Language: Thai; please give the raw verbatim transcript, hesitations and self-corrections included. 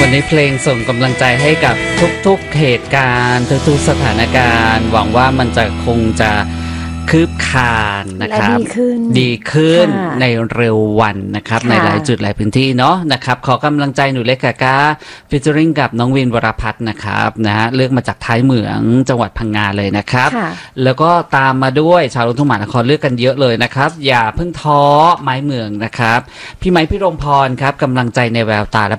วันนี้เพลงส่งกำลังใจให้กับทุกๆเหตุการณ์ทุกๆสถานการณ์หวังว่ามันจะคงจะคืบคลานนะครับดีขึ้นดีขึ้นในเร็ววันนะครับในหลายจุดหลายพื้นที่เนาะนะครับขอกำลังใจหนูเล็กกาก้าฟีเจอริงกับน้องวินวรพัฒน์นะครับนะฮะเลือกมาจากท้ายเหมืองจังหวัดพังงาเลยนะครับแล้วก็ตามมาด้วยชาวลูกทุ่งมหานครเลือกกันเยอะเลยนะครับอย่าเพิ่งท้อไม้เมืองนะครับพี่ไม้พี่รงพรครับกำลังใจในแววตาและ